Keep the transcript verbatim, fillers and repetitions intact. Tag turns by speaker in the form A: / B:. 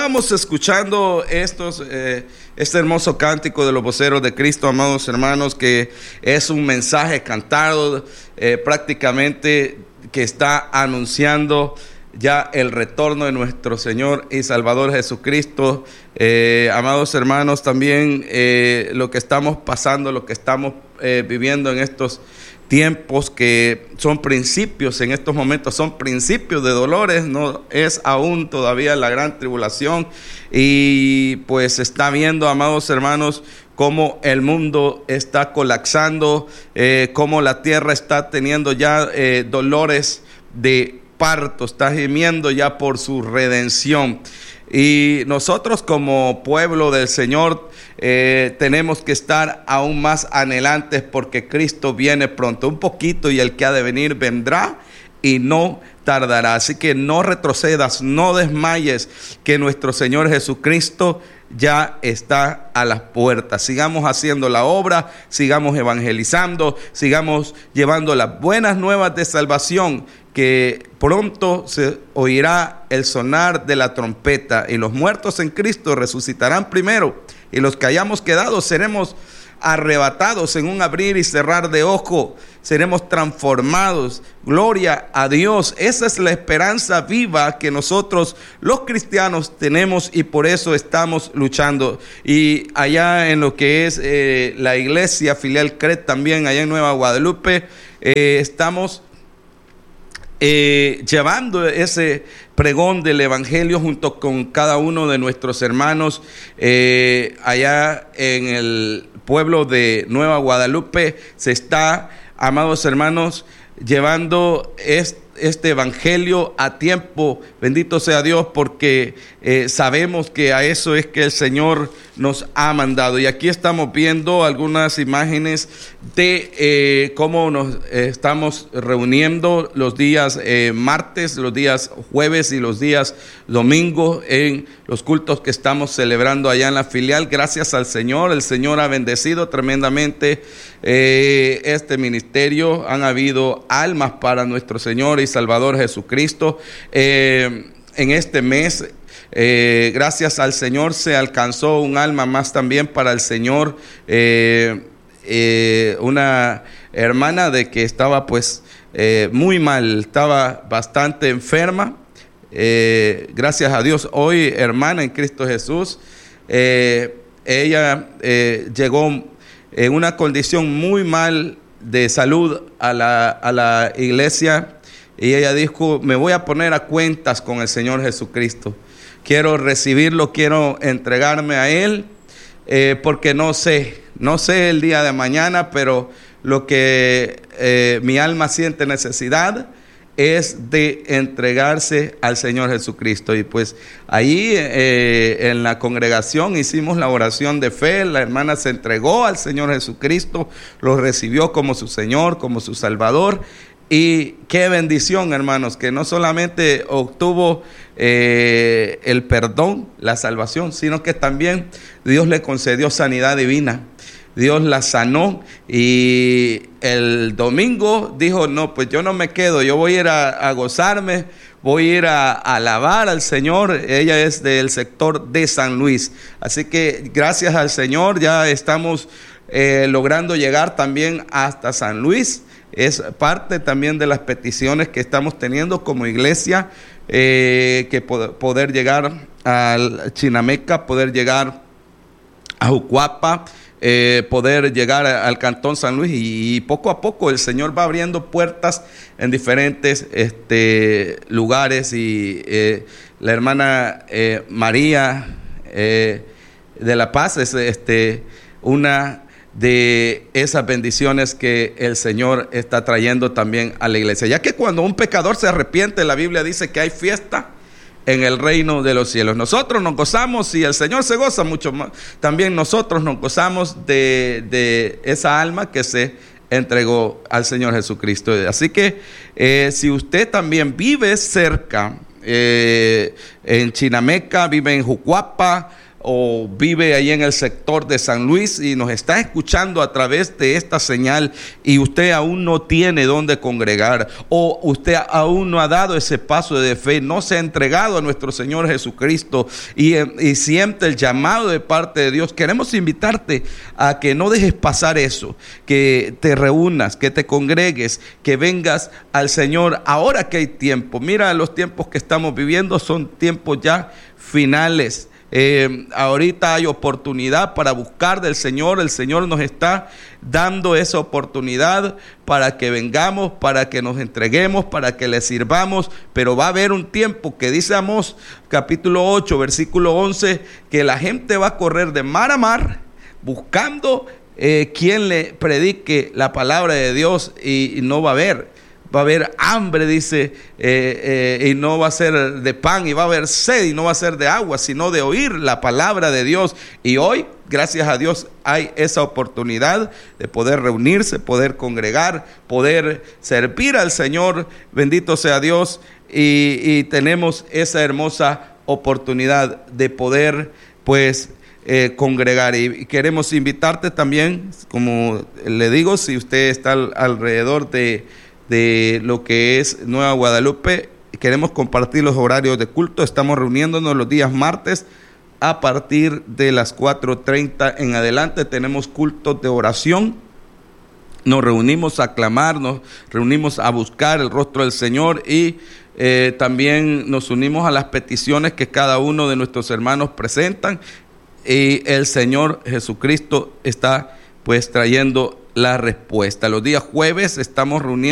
A: estábamos escuchando estos, eh, este hermoso cántico de los voceros de Cristo, amados hermanos, que es un mensaje cantado eh, prácticamente que está anunciando ya el retorno de nuestro Señor y Salvador Jesucristo. Eh, amados hermanos, también eh, lo que estamos pasando, lo que estamos eh, viviendo en estos tiempos, que son principios en estos momentos, son principios de dolores, no es aún todavía la gran tribulación. Y pues está viendo, amados hermanos, cómo el mundo está colapsando, eh, cómo la tierra está teniendo ya eh, dolores de parto, está gimiendo ya por su redención. Y nosotros como pueblo del Señor eh, tenemos que estar aún más anhelantes, porque Cristo viene pronto, un poquito, y el que ha de venir vendrá y no tardará. Así que no retrocedas, no desmayes, que nuestro Señor Jesucristo ya está a las puertas. Sigamos haciendo la obra, sigamos evangelizando, sigamos llevando las buenas nuevas de salvación, que pronto se oirá el sonar de la trompeta, y los muertos en Cristo resucitarán primero, y los que hayamos quedado seremos arrebatados en un abrir y cerrar de ojo, seremos transformados. Gloria a Dios. Esa es la esperanza viva que nosotros los cristianos tenemos, y por eso estamos luchando. Y allá en lo que es eh, la iglesia filial C R E T, también allá en Nueva Guadalupe, eh, estamos Eh, llevando ese pregón del evangelio junto con cada uno de nuestros hermanos eh, allá en el pueblo de Nueva Guadalupe. Se está, amados hermanos, llevando este este evangelio a tiempo. Bendito sea Dios, porque eh, sabemos que a eso es que el Señor nos ha mandado. Y aquí estamos viendo algunas imágenes de eh, cómo nos eh, estamos reuniendo los días eh, martes, los días jueves y los días domingo en los cultos que estamos celebrando allá en la filial. Gracias al Señor, el Señor ha bendecido tremendamente eh, este ministerio. Han habido almas para nuestro Señor y Salvador Jesucristo. Eh, en este mes, eh, gracias al Señor, se alcanzó un alma más también para el Señor. Eh, eh, una hermana de que estaba pues eh, muy mal, estaba bastante enferma. Eh, gracias a Dios, hoy hermana en Cristo Jesús. Eh, ella eh, llegó en una condición muy mal de salud a la, a la iglesia, y ella dijo: me voy a poner a cuentas con el Señor Jesucristo, quiero recibirlo, quiero entregarme a Él, eh, porque no sé, no sé el día de mañana, pero lo que eh, mi alma siente necesidad es de entregarse al Señor Jesucristo. Y pues ahí eh, en la congregación hicimos la oración de fe. La hermana se entregó al Señor Jesucristo, lo recibió como su Señor, como su Salvador. Y qué bendición, hermanos, que no solamente obtuvo eh, el perdón, la salvación, sino que también Dios le concedió sanidad divina. Dios la sanó, y el domingo dijo: no, pues yo no me quedo, yo voy a ir a, a gozarme, voy a ir a, a alabar al Señor. Ella es del sector de San Luis, así que gracias al Señor ya estamos eh, logrando llegar también hasta San Luis. Es parte también de las peticiones que estamos teniendo como iglesia, eh, que pod- poder llegar a Chinameca, poder llegar a Jucuapa, Eh, poder llegar al Cantón San Luis, y, y poco a poco el Señor va abriendo puertas en diferentes este, lugares. Y eh, la hermana eh, María eh, de la Paz es este, una de esas bendiciones que el Señor está trayendo también a la iglesia, ya que cuando un pecador se arrepiente, la Biblia dice que hay fiesta en el reino de los cielos. Nosotros nos gozamos, y el Señor se goza mucho más. También nosotros nos gozamos de, de esa alma que se entregó al Señor Jesucristo. Así que eh, si usted también vive cerca, eh, en Chinameca, vive en Jucuapa, o vive ahí en el sector de San Luis y nos está escuchando a través de esta señal y usted aún no tiene dónde congregar, o usted aún no ha dado ese paso de fe, no se ha entregado a nuestro Señor Jesucristo y, y siente el llamado de parte de Dios, queremos invitarte a que no dejes pasar eso, que te reúnas, que te congregues, que vengas al Señor ahora que hay tiempo. Mira, los tiempos que estamos viviendo son tiempos ya finales. Eh, ahorita hay oportunidad para buscar del Señor. El Señor nos está dando esa oportunidad para que vengamos, para que nos entreguemos, para que le sirvamos, pero va a haber un tiempo que dice Amós capítulo ocho versículo once, que la gente va a correr de mar a mar buscando eh, quien le predique la palabra de Dios, y, y no va a haber. Va a haber hambre, dice, eh, eh, y no va a ser de pan, y va a haber sed, y no va a ser de agua, sino de oír la palabra de Dios. Y hoy, gracias a Dios, hay esa oportunidad de poder reunirse, poder congregar, poder servir al Señor. Bendito sea Dios. Y, y tenemos esa hermosa oportunidad de poder, pues, eh, congregar. Y, y queremos invitarte también, como le digo, si usted está al, alrededor de... de lo que es Nueva Guadalupe, queremos compartir los horarios de culto. Estamos reuniéndonos los días martes a partir de las cuatro treinta en adelante. Tenemos cultos de oración, nos reunimos a clamar, nos reunimos a buscar el rostro del Señor, y eh, también nos unimos a las peticiones que cada uno de nuestros hermanos presentan, y el Señor Jesucristo está pues trayendo la respuesta. Los días jueves estamos reuniendo